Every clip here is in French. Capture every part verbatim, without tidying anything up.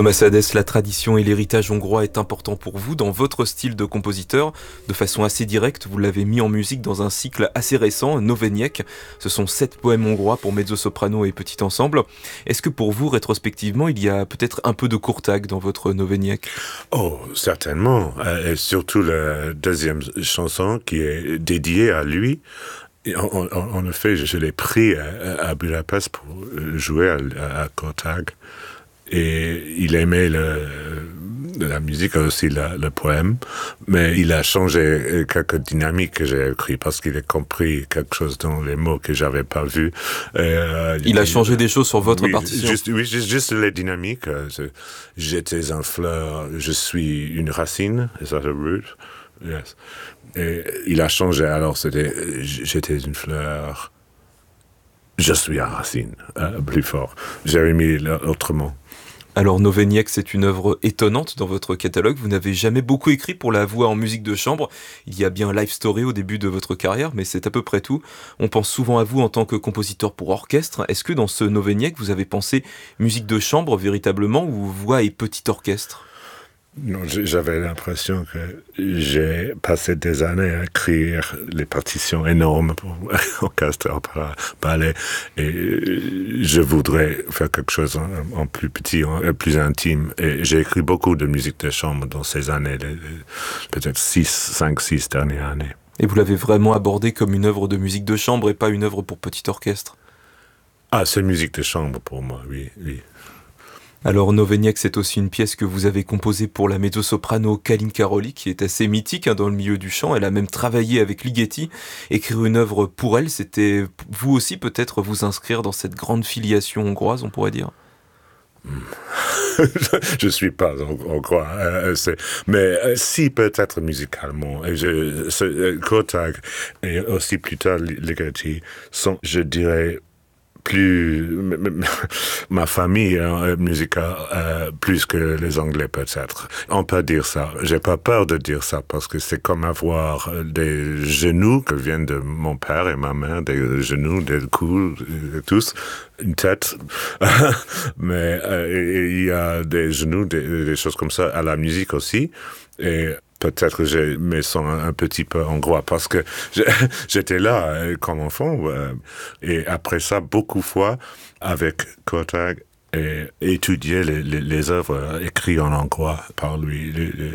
Thomas Hadès, la tradition et l'héritage hongrois est important pour vous dans votre style de compositeur. De façon assez directe, vous l'avez mis en musique dans un cycle assez récent, Növények. Ce sont sept poèmes hongrois pour mezzo-soprano et petit ensemble. Est-ce que pour vous, rétrospectivement, il y a peut-être un peu de Kurtág dans votre Növények? Oh, certainement. Et surtout la deuxième chanson qui est dédiée à lui. En, en, en effet, je, je l'ai pris à, à Budapest pour jouer à, à, à Kurtág. Et il aimait le, la musique, aussi la, le poème, mais il a changé quelques dynamiques que j'ai écrites parce qu'il a compris quelque chose dans les mots que j'avais pas vu. Euh, il a changé des choses sur votre oui, partition. Juste, oui, juste, juste les dynamiques. J'étais une fleur, je suis une racine. Is that a root? Yes. Et il a changé. Alors c'était, j'étais une fleur. Je suis une racine, euh, plus fort. J'ai mis autrement. Alors Növények, c'est une œuvre étonnante dans votre catalogue. Vous n'avez jamais beaucoup écrit pour la voix en musique de chambre. Il y a bien Life Story au début de votre carrière, mais c'est à peu près tout. On pense souvent à vous en tant que compositeur pour orchestre. Est-ce que dans ce Növények, vous avez pensé musique de chambre véritablement ou voix et petit orchestre ? Non, j'avais l'impression que j'ai passé des années à écrire les partitions énormes pour orchestre, opéra, ballet, et je voudrais faire quelque chose en, en plus petit, en plus intime. Et j'ai écrit beaucoup de musique de chambre dans ces années, les, les, peut-être six, cinq, six dernières années. Et vous l'avez vraiment abordé comme une œuvre de musique de chambre et pas une œuvre pour petit orchestre? Ah, c'est musique de chambre pour moi, oui, oui. Alors Növények, c'est aussi une pièce que vous avez composée pour la mezzo-soprano Kalinka Roli, qui est assez mythique hein, dans le milieu du chant. Elle a même travaillé avec Ligeti. Écrire une œuvre pour elle, c'était vous aussi peut-être vous inscrire dans cette grande filiation hongroise, on pourrait dire. Je suis pas hongrois, euh, mais euh, si peut-être musicalement. Et je, ce, Kurtág et aussi plus tard Ligeti sont, je dirais, plus ma famille euh, musicale euh, plus que les Anglais peut-être. On peut dire ça. J'ai pas peur de dire ça parce que c'est comme avoir des genoux qui viennent de mon père et ma mère, des genoux, des coups, tous, une tête. Mais euh, il y a des genoux, des, des choses comme ça à la musique aussi. Et peut-être que j'ai mes sons un, un petit peu hongrois parce que j'étais là euh, comme enfant euh, et après ça beaucoup de fois avec Kurtág et étudier les, les, les œuvres écrites en hongrois par lui.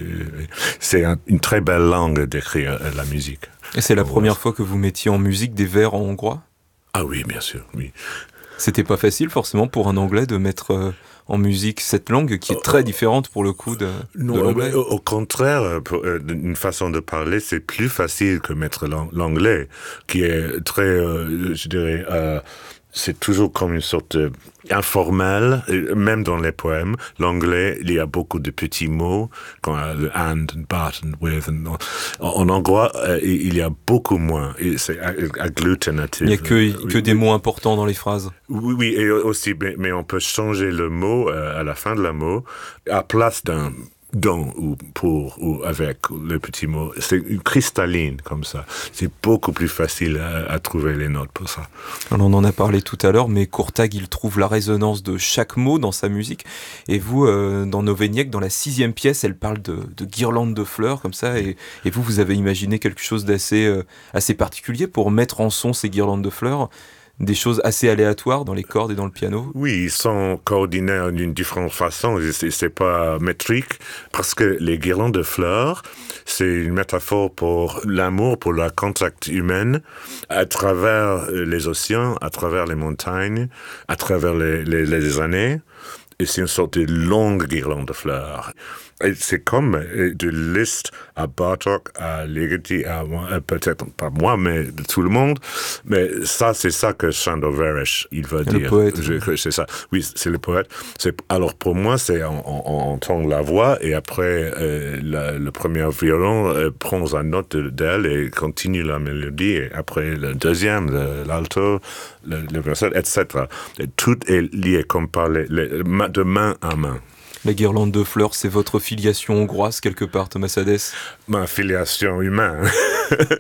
C'est un, une très belle langue d'écrire la musique. Et c'est la première fois que vous mettiez en musique des vers en hongrois? Ah oui, bien sûr, oui. C'était pas facile forcément pour un Anglais de mettre euh, en musique cette langue qui est très différente pour le coup de, non, de l'anglais. Au, au contraire, pour, euh, une façon de parler, c'est plus facile que mettre l'anglais, qui est très, euh, je dirais, euh, c'est toujours comme une sorte de informel, même dans les poèmes. L'anglais, il y a beaucoup de petits mots, comme le and, and but, and with. And, en, en hongrois, euh, il y a beaucoup moins. C'est agglutinatif. Il n'y a que, oui, que des mots importants dans les phrases. Oui, oui, et aussi, mais, mais on peut changer le mot euh, à la fin de la mot, à place d'un dans ou pour ou avec le petit mot. C'est cristalline comme ça. C'est beaucoup plus facile à, à trouver les notes pour ça. Alors on en a parlé tout à l'heure, mais Kurtág, il trouve la résonance de chaque mot dans sa musique. Et vous, euh, dans Növények, dans la sixième pièce, elle parle de, de guirlandes de fleurs comme ça. Et, et vous, vous avez imaginé quelque chose d'assez euh, assez particulier pour mettre en son ces guirlandes de fleurs? Des choses assez aléatoires dans les cordes et dans le piano? Oui, ils sont coordonnés d'une différente façon. C'est, c'est pas métrique parce que les guirlandes de fleurs, c'est une métaphore pour l'amour, pour la contact humaine à travers les océans, à travers les montagnes, à travers les, les, les années. Et c'est une sorte de longue guirlande de fleurs. Et c'est comme de Liszt à Bartók, à Ligeti, à moi, peut-être pas moi, mais tout le monde. Mais ça, c'est ça que Sándor Vérés, il veut le dire. Poète. Je, c'est ça. Oui, c'est le poète. C'est, alors pour moi, c'est on, on, on entend la voix et après euh, la, le premier violon euh, prend la note d'elle et continue la mélodie. Et après le deuxième, le, l'alto, le, le verset, et cetera. Et tout est lié comme par les, les, de main à main. La guirlande de fleurs, c'est votre filiation hongroise quelque part, Thomas Hadès? Ma filiation humaine.